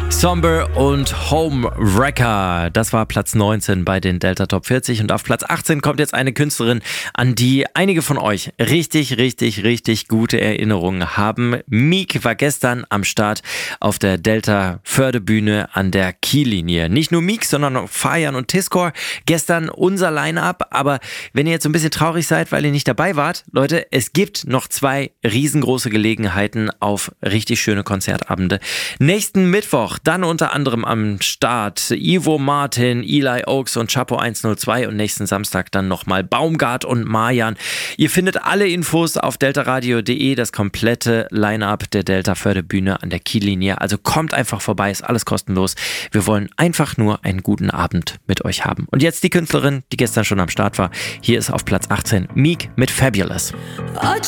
Somber und Homewrecker. Das war Platz 19 bei den Delta Top 40. Und auf Platz 18 kommt jetzt eine Künstlerin, an die einige von euch richtig gute Erinnerungen haben. Meek war gestern am Start auf der Delta Förderbühne an der Kiellinie. Nicht nur Meek, sondern auch Fayan und Tiscore. Gestern unser Line-Up. Aber wenn ihr jetzt so ein bisschen traurig seid, weil ihr nicht dabei wart, Leute, es gibt noch 2 riesengroße Gelegenheiten auf richtig schöne Konzertabende. Nächsten Mittwoch dann unter anderem am Start Ivo Martin, Eli Oaks und Chapo 102 und nächsten Samstag dann nochmal Baumgart und Marjan. Ihr findet alle Infos auf deltaradio.de, das komplette Line-Up der Delta Förderbühne an der Kiellinie. Also kommt einfach vorbei, ist alles kostenlos. Wir wollen einfach nur einen guten Abend mit euch haben. Und jetzt die Künstlerin, die gestern schon am Start war. Hier ist auf Platz 18 Meek mit Fabulous. Oh,